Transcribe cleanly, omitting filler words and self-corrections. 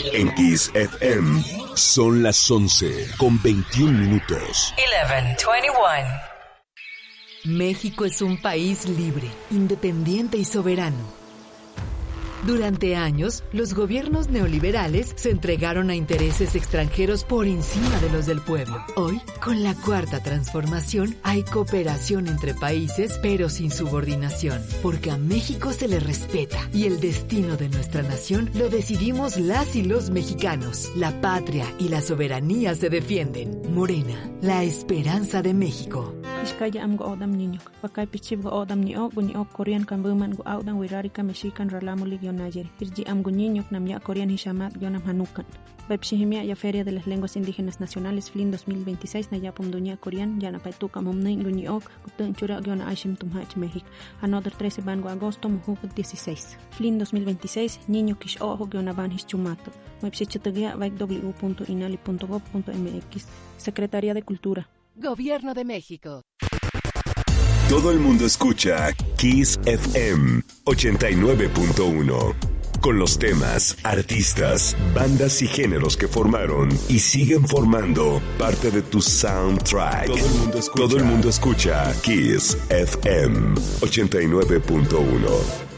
En Kiss FM son las 11:21. 11:21. México es un país libre, independiente y soberano. Durante años, los gobiernos neoliberales se entregaron a intereses extranjeros por encima de los del pueblo. Hoy, con la Cuarta Transformación, hay cooperación entre países, pero sin subordinación, porque a México se le respeta y el destino de nuestra nación lo decidimos las y los mexicanos. La patria y la soberanía se defienden. Morena, la esperanza de México. Iskaya am go odam niño, pakay pichib go odam ni ok Korean kan buman go audan wirarika mexican ralamo ligionayer. Irji am go niño nam ya Korean hishamat yonam hanukan. Bepshihimia ya Feria de las Lenguas Indígenas Nacionales FLIN 2026 na yapum dunia Korean yana paituka momnein guni ok gutun chura yona aishim tumhach México. Another 13 ban go agosto mujuk 16. FLIN 2026 niño kish ojo yona ban hischumato. Websitegia www.inali.gov.mx. Secretaría de Cultura. Gobierno de México. Todo el mundo escucha Kiss FM 89.1. Con los temas, artistas, bandas y géneros que formaron y siguen formando parte de tu soundtrack. Todo el mundo escucha Kiss FM 89.1.